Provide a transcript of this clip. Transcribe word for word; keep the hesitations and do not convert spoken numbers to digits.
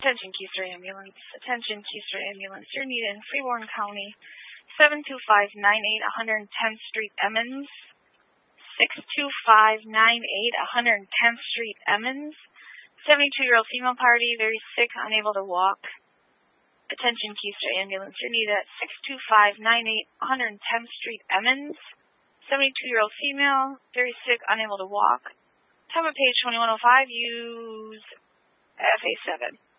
Attention Keystar Ambulance. Attention Keystar Ambulance. You're needed in Freeborn County. seven two five nine eight one hundred tenth Street, Emmons. six two five nine eight one hundred tenth Street, Emmons. seventy-two-year-old female party, very sick, unable to walk. Attention Keystar Ambulance. You're needed at six two five nine eight one hundred tenth Street, Emmons. seventy-two-year-old female, very sick, unable to walk. Time of page twenty-one oh five, use F A seven.